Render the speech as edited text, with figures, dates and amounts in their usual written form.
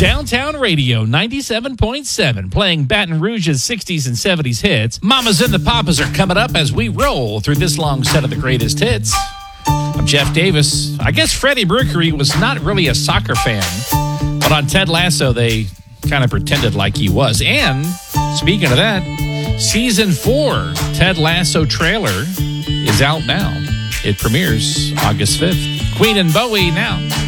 Downtown Radio 97.7, playing Baton Rouge's 60s and 70s hits. Mamas and the Papas are coming up as we roll through this long set of the greatest hits. I'm Jeff Davis. I guess Freddie Mercury was not really a soccer fan, but on Ted Lasso, they kind of pretended like he was. And speaking of that, Season 4 Ted Lasso trailer is out now. It premieres August 5th. Queen and Bowie now.